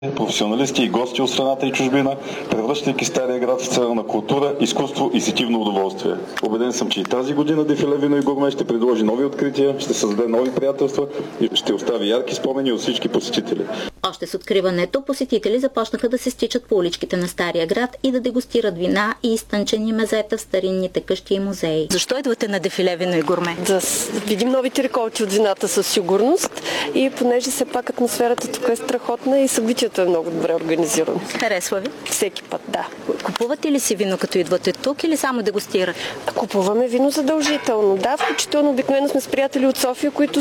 професионалисти и гости от страната и чужбина, превръщайки Стария град в сцена на култура, изкуство и сетивно удоволствие. Убеден съм, че и тази година Дефиле Вино и Гурме ще предложи нови открития, ще създаде нови приятелства и ще остави ярки спомени от всички посетители. Още с откриването посетители започнаха да се стичат по уличките на Стария град и да дегустират вина и изтънчени мезета в старинните къщи и музеи. Защо идвате на Дефиле Вино и Гурме? Да видим новите реколти от вината със сигурност и понеже все пак атмосферата тук е страхотна и събитието е много добре организирано. Харесва ви? Всеки път, да. Купувате ли си вино като идвате тук или само дегустирате? Купуваме вино задължително. Да, включително обикновено сме с приятели от София, които